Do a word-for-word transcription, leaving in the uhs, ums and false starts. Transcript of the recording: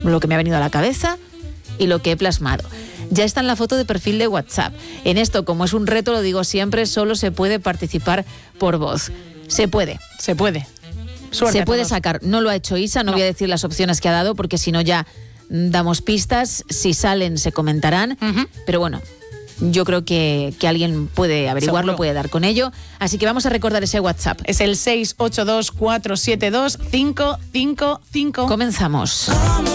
lo que me ha venido a la cabeza y lo que he plasmado. Ya está en la foto de perfil de WhatsApp. En esto, como es un reto, lo digo siempre, solo se puede participar por voz. Se puede. Se puede. Suerte se puede todos. sacar. No lo ha hecho Isa, no, no voy a decir las opciones que ha dado porque si no ya damos pistas. Si salen, se comentarán. Uh-huh. Pero bueno, yo creo que, que alguien puede averiguarlo, Seguro. puede dar con ello. Así que vamos a recordar ese WhatsApp. Es el seis ocho dos cuatro siete dos cinco cinco cinco. Comenzamos.